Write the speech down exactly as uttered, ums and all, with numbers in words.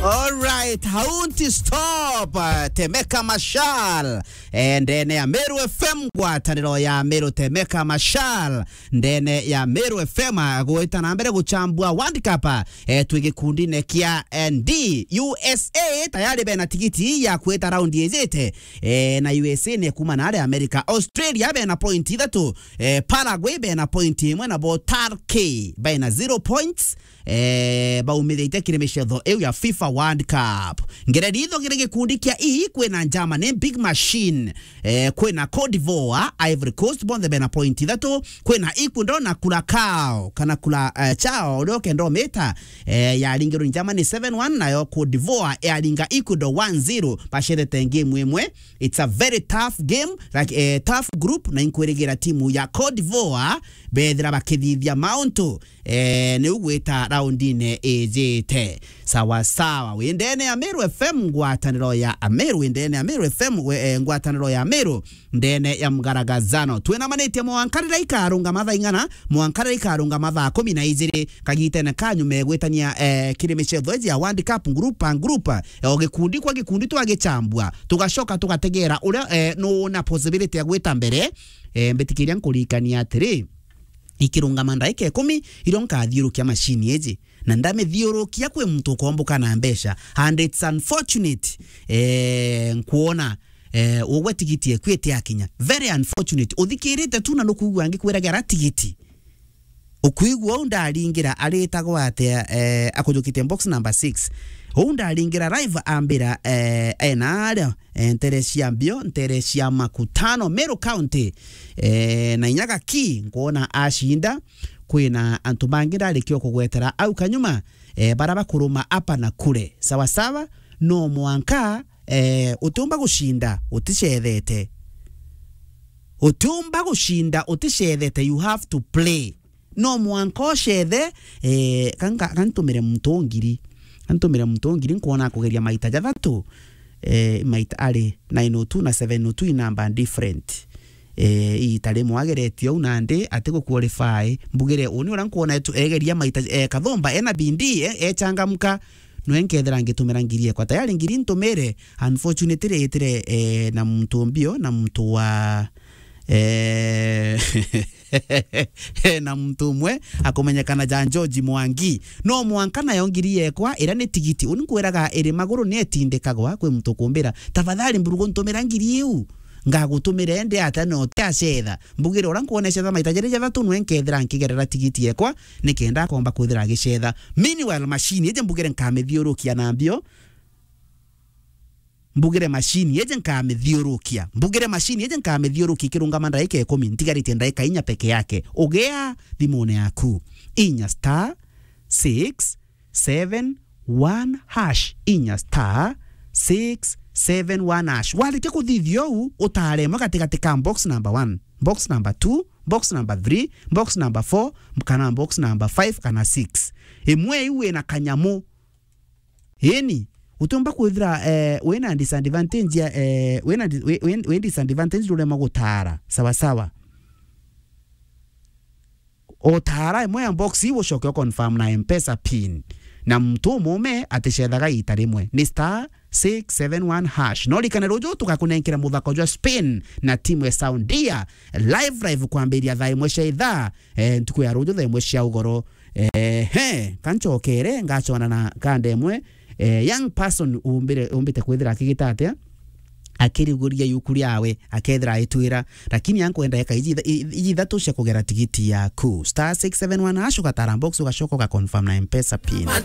All right, haunti stop uh, Temeka Mashal ndene ya Meru F M gwataniro ya Meru Temeka Mashal ndene ya Meru F M gwita na mbere guchambua World Cup eh, twigikundi ne kia N D U S A tayari bena tikiti ya kweta round yezete eh, na U S A ne kuma na America. Australia bena point ithatu eh, Paraguay bena point imwe na bo Turkey bena zero points eh, ba umithite kiremeshetho eu ya FIFA World Cup. Ngere ditho ngere gikundi kia E kwena Germany Big Machine eh, kwena Cote d'Ivoire Ivory Coast bonde bena point ithatu kwena Ecuador na Curacao kana kula uh, chao ro kendo meta eh, ya lingero Germany seven one na yo Cote d'Ivoire ya linga Ecuador one zero bashire game mwemwe. It's a very tough game like a uh, tough group na inkweregera timu ya Cote d'Ivoire bedra bakithithia Mount eh, ni ugweta roundine ejete sawa sawa wendene ya Meru F M ngwataniro ya Ameru wendene ya Meru F M we, ngwataniro ya Ameru ndene ya mgaragazano twena manete mwankarira ikarunga matha ingana mwankarira ikarunga matha kumi na igiri kagitene kanyu megwetania eh, kiremeshetho ya World Cup group and group eh, ogikundi kwa gikundi twagechambua tugashoka tugategera uria eh, no na possibility ya gweta mbere eh, mbetikiria nkurikania atiri ikirunga mandaike kumi ironka thiurukia machine eje na ndame thiurukia kwe mtu komboka na mbesha and it's unfortunate eh nkuona eh ugwe tigiti ekwete akinya very unfortunate uthikirite tu na nukugwa ngikwiragira tigiti ukuigwa undaringira aritagwa ate eh akujukite box number six undaringira live ambira eh enara enteresia mbio enteresia makutano Meru County eh na inyaga ki ngona ashinda kwina antubangira alikyo kugwetera au kanyuma eh baraba kuruma apa na kure sawa sawa no mwanka eh utumba gushinda utishethete utumba gushinda utishethete you have to play no mwanka shethe eh kanga kantumire mutongiri antumire mutongiri nkuona kugeria maita jathatu eh maita ari nine oh two na seven oh two inamba different eh itare mwageretio unande atego qualify mbugire uni ora nkuona etu egeria maita eh, kathomba ena bindi eh, e changamka no enkethera ngitumira ngirie kwa tayari ngiri ntumire unfortunately etire eh, na mtumbio na mtu wa eh na mtu mwe akomenyekana Jan George Mwangi no mwankana yongirie kwa era ne tigiti unikweraga ere maguru ne tindekagwa kwe mtu kumbira tafadhali mburugo ntumira ngiri eu ngagutumire ende ata no tashetha mbugire ora nkuonesha maitajere ja thatu no enkethera nkigerera tigiti ekwa nikenda komba kuthira gishetha meanwhile machine eje mbugire nkamethiurukia nambio mbugire machine yeje nkamethiurukia mbugire machine yeje nkamethiurukia kirunga mandaika ikumi ntigarite ndaika inya peke yake ogea thimone yaku inya star six seven one hash inya star six seven one hash walite kuthithio u utarema katika tika box number one box number two box number three box number four kana box number five kana six emwe iwe na kanyamo yeni utumba kuithira eh wena disadvantage ya eh wena wena disadvantage dole magutara sawa sawa otara emwe ya box iwo shoke confirm na M-Pesa pin na mtu mume ateshethaga itarimwe ni star six seven one hash no likana rojo tukakunenkira muthako jwa Spain na timu ya Saudia live live kwambiria thaa imwe cia ithaa eh ntuku ya rojo thaa imwe cia ugoro eh he kanchokere ngachona na kande imwe eh young person umbire umbite kwithira kigitate akiriguria yukuri yawe akethira itwira lakini yanko enda yaka ithatu cia kugera tigiti yaku star six seven one hash ugatara box ugashoko ka confirm na M-Pesa pin.